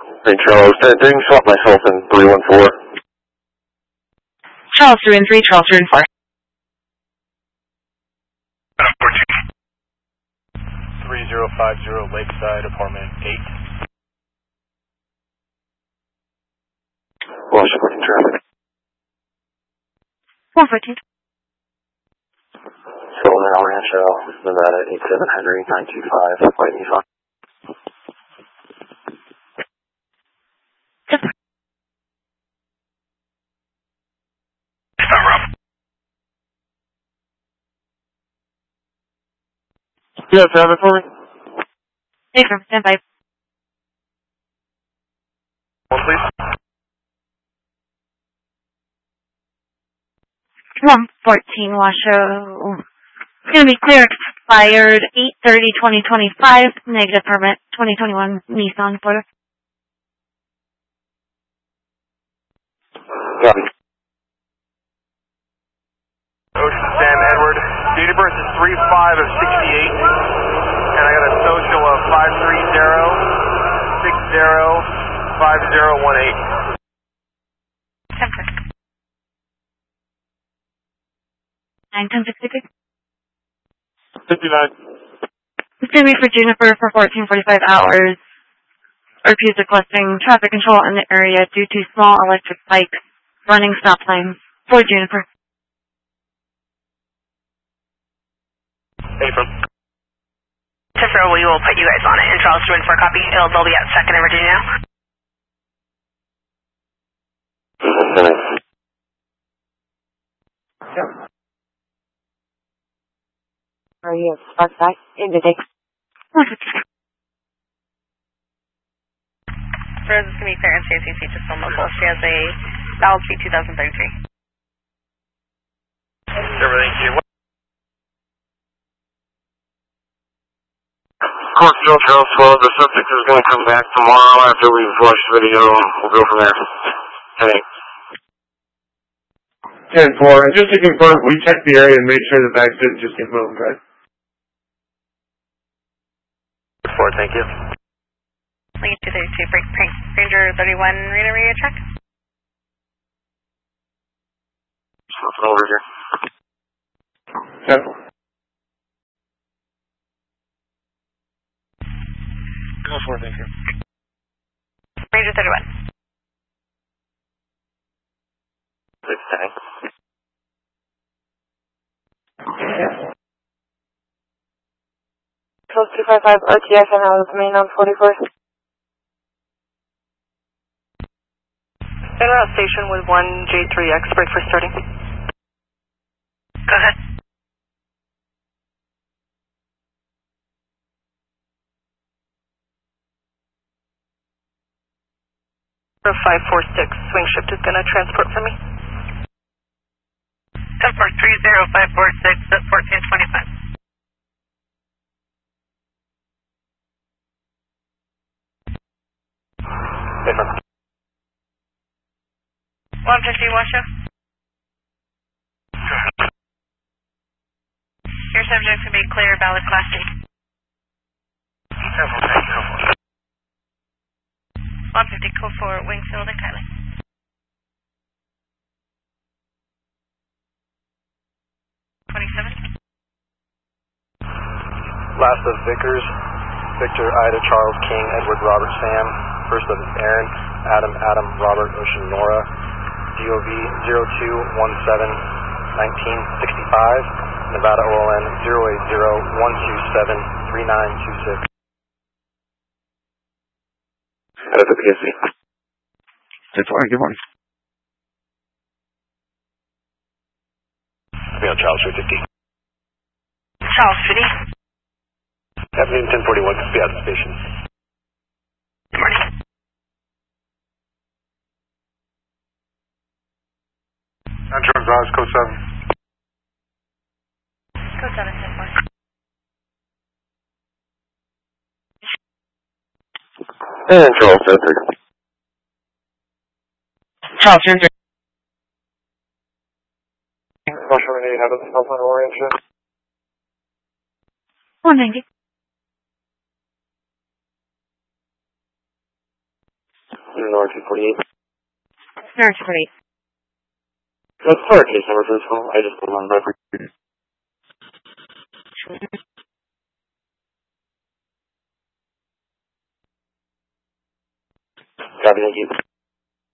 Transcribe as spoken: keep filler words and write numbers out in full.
Hey, Charles, didn't swap myself in three one four. Charles three and three, Charles three and four. three zero five zero Lakeside, apartment eight. Washington traffic. one fourteen. Sullivan El Rancho, Nevada, eight seven Henry, nine two five, White Nissan. Yeah, have it for me? Hey, from standby. One, please. one fourteen, Washoe. It's going to be clear expired eight thirty twenty twenty-five, negative permit, twenty twenty-one Nissan Porter. Yeah. Ocean Sam Edward. Date of birth is three five of sixty-eight. And I got a social of five three zero six zero five zero one eight. nine ten sixty-six. fifty-nine. It's going to be for Juniper for fourteen forty-five hours. Refuse requesting traffic control in the area due to small electric bikes running stop signs for Juniper. Hey, from. Christopher, we will put you guys on it. And Charles two and four copy. It'll, they'll be at second in Virginia now. Yeah. Are you spark back in the day? Rose is going to be clear and C C C just on local. She has a valid fee two thousand thirty-three. Everything you. Court Field Charles twelve, the subject is going to come back tomorrow after we've watched the video, and we'll go from there. Hey. ten four, and just to confirm, we checked the area and made sure the bags didn't just get moved, right? four, thank you. Lead two thirty-two, break prank. Ranger thirty-one, read and read a check. Something over here. ten four. Go for it, thank you. Ranger thirty-one. Six ten. Close two five five R T X and I was main on forty-four. En route station with one J three X, break for starting. Go ahead. five four six, swing shift is going to transport for me. ten four three zero five four six at fourteen twenty-five. Hey, from. one fifty, Washoe. Your subject to be clear, valid class C. one fifty, code for Wingfield and Kylie. twenty-seven. Last of Vickers, Victor, Ida, Charles, King, Edward, Robert, Sam. First of Aaron, Adam, Adam, Robert, Ocean, Nora. D O V zero two one seven nineteen sixty-five. Nevada O L N zero eight zero one two seven three nine two six. Out of the P S C. Good morning, good morning. Male Charles three fifty. Charles City. Afternoon ten forty-one, be out of the station. Good morning. I'm Charles Oz, code seven. Code seven, ten four. And Charles ten three. Charles ten three. Washington eight, out of the Southland Orientation. one ninety. Nora two forty-eight. Nora two forty-eight. That's our case number for this call. I just pulled on record. Copy, thank you.